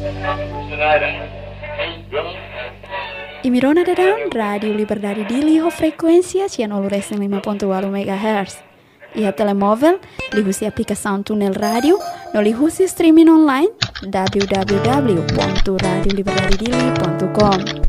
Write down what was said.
Imirona dadang Radio Liberdade di liho frequência 105.8 MHz. Ia telemóvel, lihusi aplicação Túnel Radio, no lihusi streaming online www.radioliberdadedili.com.